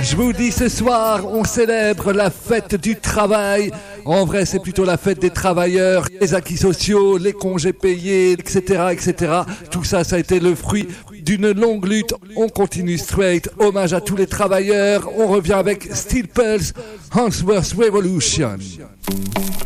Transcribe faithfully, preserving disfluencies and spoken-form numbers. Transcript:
Je vous dis, ce soir, on célèbre la fête du travail. En vrai, c'est plutôt la fête des travailleurs, les acquis sociaux, les congés payés, et cetera, et cetera. Tout ça, ça a été le fruit d'une longue lutte. On continue straight. Hommage à tous les travailleurs. On revient avec Steel Pulse, Handsworth Revolution.